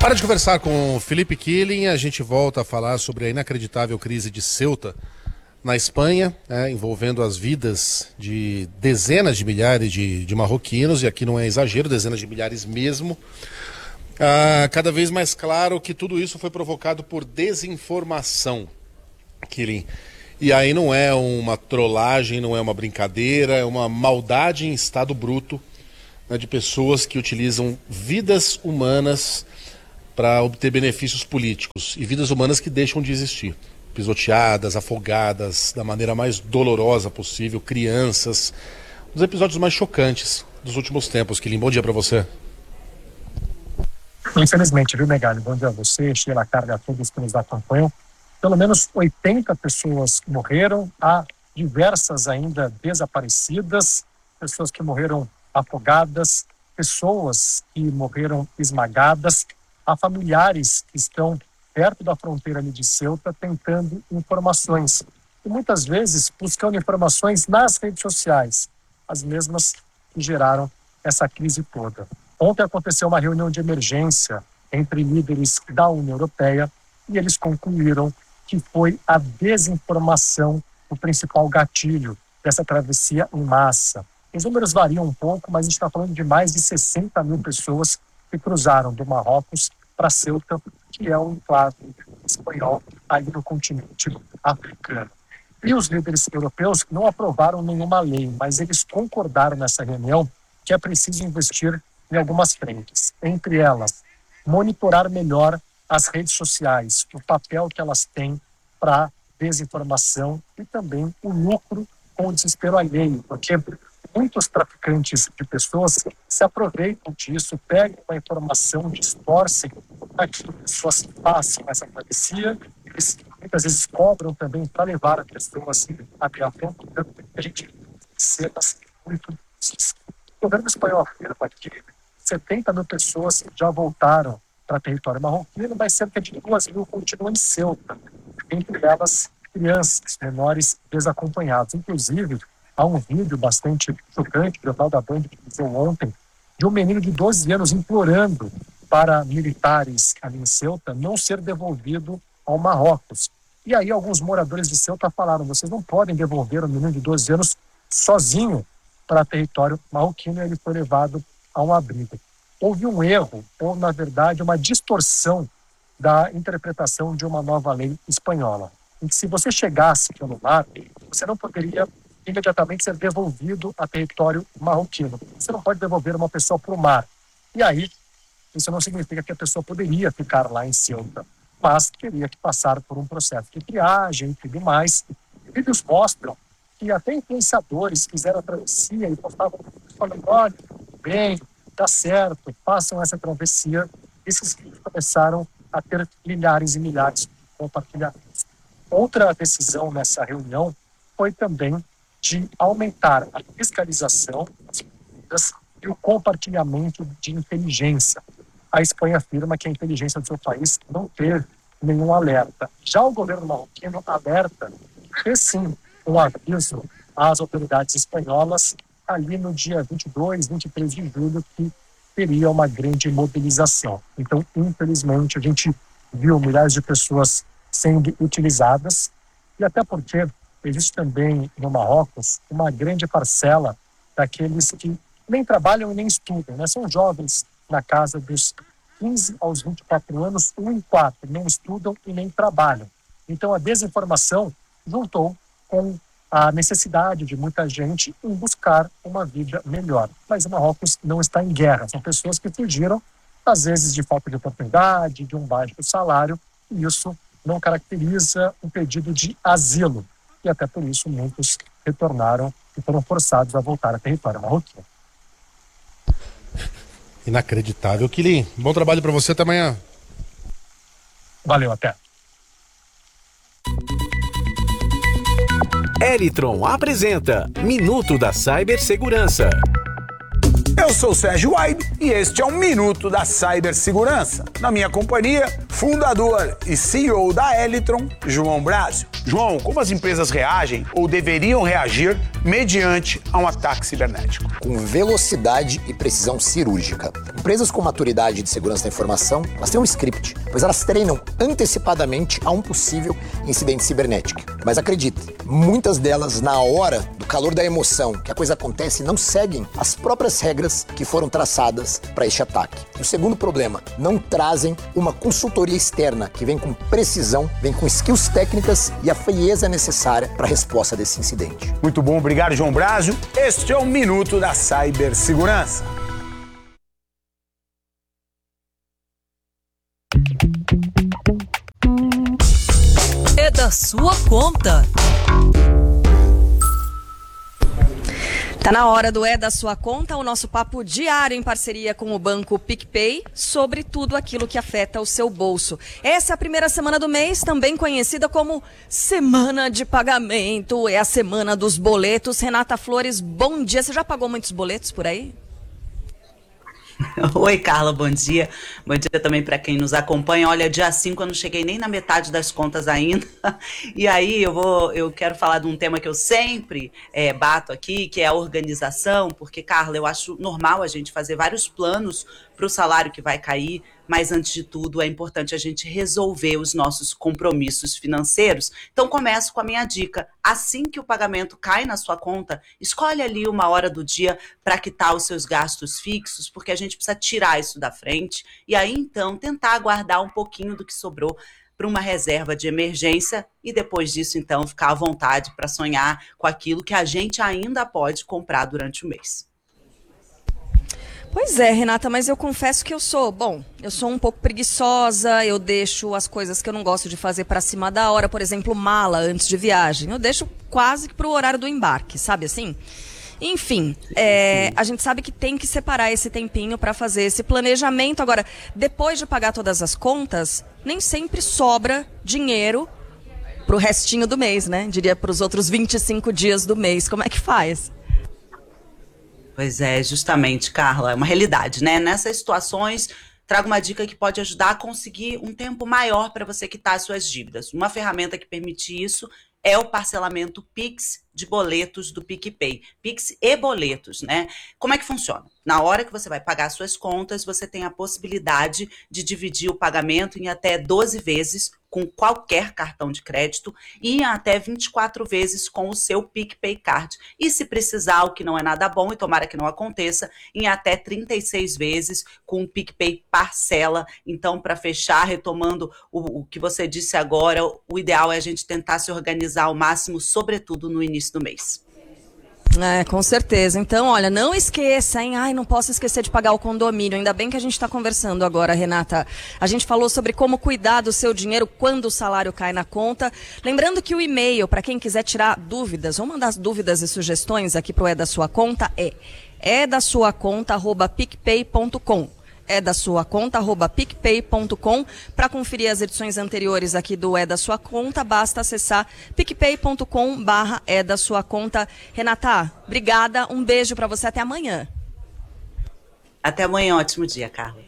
Para de conversar com Felipe Killing, a gente volta a falar sobre a inacreditável crise de Ceuta na Espanha, envolvendo as vidas de dezenas de milhares de marroquinos, e aqui não é exagero, dezenas de milhares mesmo. Cada vez mais claro que tudo isso foi provocado por desinformação, Killing. E aí não é uma trollagem, não é uma brincadeira, é uma maldade em estado bruto, né, de pessoas que utilizam vidas humanas para obter benefícios políticos, e vidas humanas que deixam de existir, pisoteadas, afogadas da maneira mais dolorosa possível, crianças, os episódios mais chocantes dos últimos tempos. Killing, bom dia para você. Infelizmente, viu, Megali? Bom dia a você, Sheila, Carga, a todos que nos acompanham. Pelo menos 80 pessoas morreram, há diversas ainda desaparecidas, pessoas que morreram afogadas, pessoas que morreram esmagadas. Há familiares que estão perto da fronteira ali de Ceuta tentando informações. E muitas vezes buscando informações nas redes sociais, as mesmas que geraram essa crise toda. Ontem aconteceu uma reunião de emergência entre líderes da União Europeia e eles concluíram que foi a desinformação o principal gatilho dessa travessia em massa. Os números variam um pouco, mas a gente está falando de mais de 60 mil pessoas que cruzaram do Marrocos para Ceuta, que é um enclave espanhol ali no continente africano. E os líderes europeus não aprovaram nenhuma lei, mas eles concordaram nessa reunião que é preciso investir em algumas frentes. Entre elas, monitorar melhor as redes sociais, o papel que elas têm para desinformação e também o lucro com o desespero alheio, porque muitos traficantes de pessoas se aproveitam disso, pegam uma informação, distorcem para que as pessoas façam essa travessia. Eles muitas vezes cobram também para levar as pessoas até a fronteira. A gente cenas muito difíceis. O governo espanhol afirma que 70 mil pessoas já voltaram para território marroquino, mas cerca de 2 mil continuam em Ceuta, entre elas crianças menores desacompanhados. Inclusive, há um vídeo bastante chocante, o Jornal da Band que visou ontem, de um menino de 12 anos implorando para militares ali em Ceuta não ser devolvido ao Marrocos. E aí alguns moradores de Ceuta falaram: vocês não podem devolver um menino de 12 anos sozinho para território marroquino, e ele foi levado a um abrigo. Houve um erro, ou na verdade uma distorção da interpretação de uma nova lei espanhola, em que se você chegasse pelo mar, você não poderia imediatamente ser devolvido a território marroquino. Você não pode devolver uma pessoa para o mar. E aí, isso não significa que a pessoa poderia ficar lá em Ceuta, mas teria que passar por um processo de triagem e tudo mais. Vídeos mostram que até influenciadores fizeram a travessia e postavam falando: olha, bem, dá certo, façam essa travessia. Esses vídeos começaram a ter milhares e milhares de compartilhamentos. Outra decisão nessa reunião foi também de aumentar a fiscalização das medidas e o compartilhamento de inteligência. A Espanha afirma que a inteligência do seu país não teve nenhum alerta. Já o governo marroquino alerta, fez sim um aviso às autoridades espanholas ali no dia 22, 23 de julho, que teria uma grande mobilização. Então, infelizmente, a gente viu milhares de pessoas sendo utilizadas, e até porque existe também no Marrocos uma grande parcela daqueles que nem trabalham e nem estudam, né? São jovens na casa dos 15 aos 24 anos, 1 em 4 não estudam e nem trabalham. Então a desinformação juntou com a necessidade de muita gente em buscar uma vida melhor. Mas o Marrocos não está em guerra, são pessoas que fugiram, às vezes de falta de oportunidade, de um baixo salário, e isso não caracteriza um pedido de asilo. E até por isso muitos retornaram e foram forçados a voltar a território marroquino. Inacreditável. Killing, bom trabalho para você, até amanhã. Valeu, até. Elitron apresenta Minuto da Cibersegurança. Eu sou o Sérgio Waib e este é um Minuto da Cibersegurança. Na minha companhia, fundador e CEO da Elitron, João Brásio. João, como as empresas reagem ou deveriam reagir mediante a um ataque cibernético? Com velocidade e precisão cirúrgica. Empresas com maturidade de segurança da informação, elas têm um script, pois elas treinam antecipadamente a um possível incidente cibernético. Mas acredite, muitas delas, na hora do calor da emoção, que a coisa acontece, não seguem as próprias regras que foram traçadas para este ataque. E o segundo problema, não trazem uma consultoria externa que vem com precisão, vem com skills técnicas e a frieza necessária para a resposta desse incidente. Muito bom, obrigado, João Brásio. Este é o Minuto da Cibersegurança. É da sua conta. Tá na hora do É da Sua Conta, o nosso papo diário em parceria com o banco PicPay sobre tudo aquilo que afeta o seu bolso. Essa é a primeira semana do mês, também conhecida como Semana de Pagamento, é a semana dos boletos. Renata Flores, bom dia. Você já pagou muitos boletos por aí? Oi, Carla, bom dia. Bom dia também para quem nos acompanha. Olha, dia 5 eu não cheguei nem na metade das contas ainda. E aí eu quero falar de um tema que eu sempre bato aqui, que é a organização, porque, Carla, eu acho normal a gente fazer vários planos para o salário que vai cair, mas antes de tudo é importante a gente resolver os nossos compromissos financeiros. Então começo com a minha dica. Assim que o pagamento cai na sua conta, escolhe ali uma hora do dia para quitar os seus gastos fixos, porque a gente precisa tirar isso da frente e aí então tentar guardar um pouquinho do que sobrou para uma reserva de emergência e depois disso então ficar à vontade para sonhar com aquilo que a gente ainda pode comprar durante o mês. Pois é, Renata, mas eu confesso que eu sou um pouco preguiçosa, eu deixo as coisas que eu não gosto de fazer para cima da hora, por exemplo, mala antes de viagem, eu deixo quase que pro horário do embarque, sabe assim? Enfim, a gente sabe que tem que separar esse tempinho para fazer esse planejamento. Agora, depois de pagar todas as contas, nem sempre sobra dinheiro pro restinho do mês, né? Diria pros outros 25 dias do mês. Como é que faz? Pois é, justamente, Carla, é uma realidade, né? Nessas situações, trago uma dica que pode ajudar a conseguir um tempo maior para você quitar as suas dívidas. Uma ferramenta que permite isso é o parcelamento Pix de boletos do PicPay. Pix e boletos, né? Como é que funciona? Na hora que você vai pagar suas contas, você tem a possibilidade de dividir o pagamento em até 12 vezes com qualquer cartão de crédito e em até 24 vezes com o seu PicPay Card. E se precisar, o que não é nada bom, e tomara que não aconteça, em até 36 vezes com o PicPay Parcela. Então, para fechar, retomando o que você disse agora, o ideal é a gente tentar se organizar ao máximo, sobretudo no início do mês. Com certeza. Então, olha, não esqueça, hein? Ai, não posso esquecer de pagar o condomínio. Ainda bem que a gente está conversando agora, Renata. A gente falou sobre como cuidar do seu dinheiro quando o salário cai na conta. Lembrando que o e-mail, para quem quiser tirar dúvidas ou mandar dúvidas e sugestões aqui pro É da Sua Conta, é da sua conta@picpay.com. É da sua conta@picpay.com. Para conferir as edições anteriores aqui do É da Sua Conta, basta acessar picpay.com/é da sua conta. Renata, obrigada, um beijo para você, até amanhã. Até amanhã, ótimo dia, Carla.